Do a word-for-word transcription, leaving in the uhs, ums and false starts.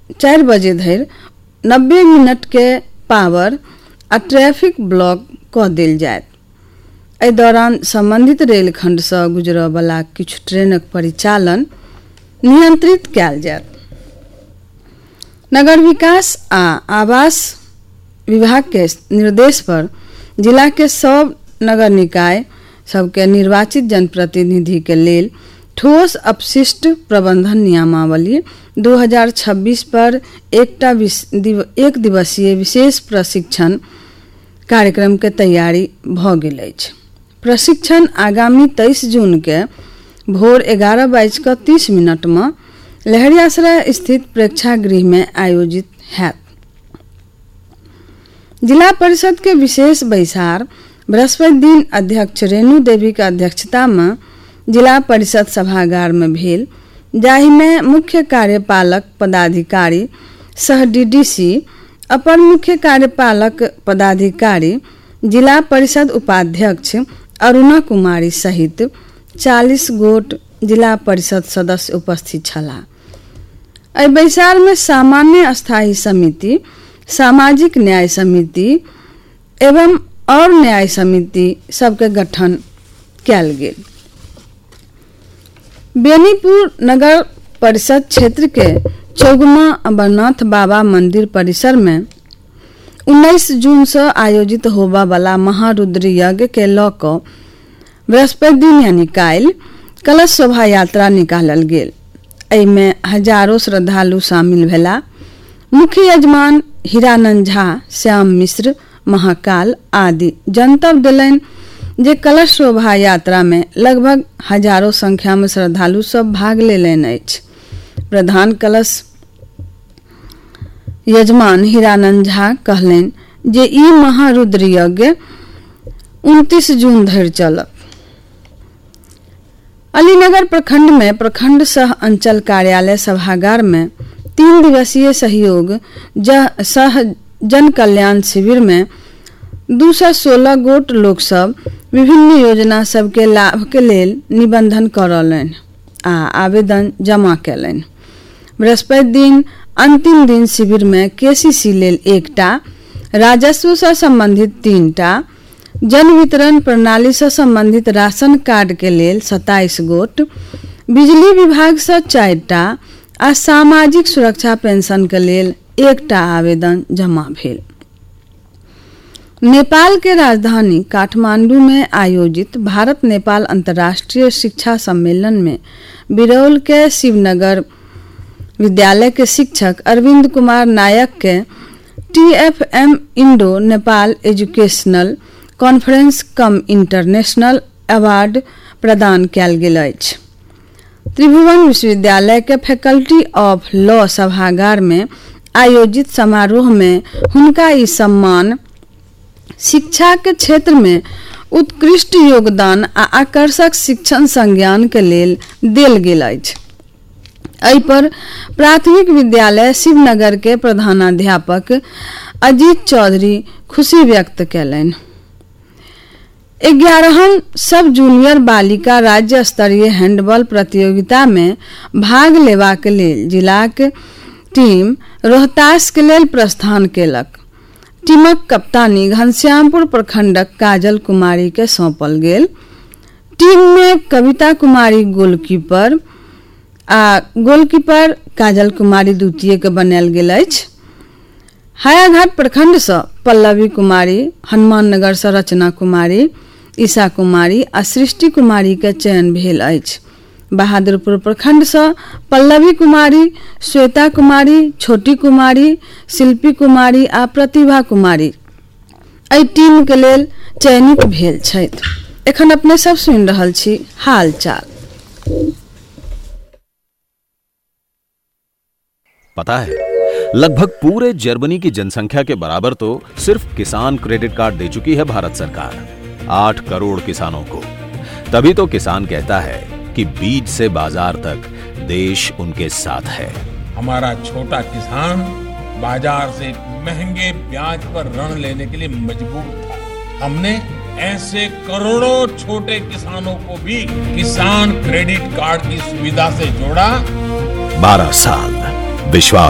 चार बजे धरि नब्बे मिनट के पावर आ ट्रैफिक ब्लॉक कऽ देल जायत। एहि दौरान संबंधित रेलखंड से गुजरय वाला किछु ट्रेनक परिचालन नियंत्रित कयल जायत। नगर विकास आ आवास विभाग के निर्देश पर जिला के सब नगर निकाय सबके निर्वाचित जनप्रतिनिधि के लेल ठोस अपशिष्ट प्रबंधन नियमावली दो हज़ार छब्बीस पर एकटा दिव, एक दिवसीय विशेष प्रशिक्षण कार्यक्रम के तैयारी भ गेल अछि। प्रशिक्षण आगामी तेईस जून के भोर एगारह बाईज कऽ तीस मिनट में लहरियासराय स्थित प्रेक्षागृह में आयोजित हैत। जिला परिषद के विशेष बैसार बृहस्पति दिन अध्यक्ष रेणु देवी के अध्यक्षता में जिला परिषद सभागार में भेल, जाहि में मुख्य कार्यपालक पदाधिकारी सह डीडीसी, अपर मुख्य कार्यपालक पदाधिकारी, जिला परिषद उपाध्यक्ष अरुणा कुमारी सहित चालीस गोट जिला परिषद सदस्य उपस्थित छलाह। एहि बैसार में सामान्य स्थायी समिति, सामाजिक न्याय समिति एवं और न्याय समिति सबके गठन कयल गेल। बेनीपुर नगर परिषद क्षेत्र के चौगमा अमरनाथ बाबा मंदिर परिसर में उन्नीस जून से आयोजित होबा वाला महारुद्र यज्ञ के लऽ कऽ बृहस्पति दिन यानी काल्हि कलश शोभा यात्रा निकालल गेल। एहि में हजारों श्रद्धालु शामिल भेला। मुख्य यजमान हीरानंद झा, श्याम मिश्र, महाकाल आदि जनतब देलनि जे कलश शोभा यात्रा में लगभग हजारों संख्या में श्रद्धालु सब भाग लेलनि अछि। प्रधान कलश यजमान हीरानंद झा कहलनि जे ई महारुद्र यज्ञ उनतीस जून धरि चलत। अलीनगर प्रखंड में प्रखंड सह अंचल कार्यालय सभागार में तीन दिवसीय सहयोग सह जन कल्याण शिविर में दू सौ सोलह गोट लोक सब विभिन्न योजना सब के लाभ के लेल निबंधन करौलनि आ आवेदन जमा कैलनि। बृहस्पति दिन अंतिम दिन शिविर में केसीसी लेल एकटा, राजस्व से संबंधित तीनटा, जन वितरण प्रणाली से संबंधित राशन कार्ड के लेल सत्ताईस गोट, बिजली विभाग से चारिटा आ सामाजिक सुरक्षा पेंशन के लेल एकटा आवेदन जमा भेल। नेपाल के राजधानी काठमांडू में आयोजित भारत नेपाल अंतर्राष्ट्रीय शिक्षा सम्मेलन में बिरौल के शिवनगर विद्यालय के शिक्षक अरविंद कुमार नायक के TFM Indo Nepal educational conference कम इंटरनेशनल अवार्ड प्रदान कयल गेल अछि। त्रिभुवन विश्वविद्यालय के फैकल्टी ऑफ लॉ सभागार में आयोजित समारोह में हुनका ई सम्मान शिक्षा के क्षेत्र में उत्कृष्ट योगदान आ आकर्षक शिक्षण संज्ञान के लेल देल गेल अछि। एहि पर प्राथमिक विद्यालय शिवनगर के प्रधानाध्यापक अजीत चौधरी खुशी व्यक्त कयलनि। ग्यारहम सब जूनियर बालिका राज्य स्तरीय हैंडबॉल प्रतियोगिता में भाग लेबाक लेल जिलाक टीम रोहतास के लेल प्रस्थान केलक। टीमक कप्तानी घनश्यामपुर प्रखंडक काजल कुमारी के सौंपल गेल। टीम में कविता कुमारी गोलकीपर आ गोलकीपर काजल कुमारी द्वितीय के बनायल गेल अछि। हायाघाट प्रखंड से पल्लवी कुमारी, हनुमान नगर से रचना कुमारी, ईशा कुमारी आ सृष्टि कुमारी के चयन भेल अछि। बहादुरपुर प्रखंड से पल्लवी कुमारी, श्वेता कुमारी, छोटी कुमारी, शिल्पी कुमारी आ प्रतिभा कुमारी एहि टीम के लेल चयनित भेल छथि। एखन अपने सब सुनि रहल छी हाल चाल। पता है, लगभग पूरे जर्मनी की जनसंख्या के बराबर तो सिर्फ किसान क्रेडिट कार्ड दे चुकी है भारत सरकार, आठ करोड़ किसानों को। तभी तो किसान कहता है कि बीज से बाजार तक देश उनके साथ है। हमारा छोटा किसान बाजार से महंगे ब्याज पर ऋण लेने के लिए मजबूर था। हमने ऐसे करोड़ों छोटे किसानों को भी किसान क्रेडिट कार्ड की सुविधा से जोड़ा। बारह साल विश्वास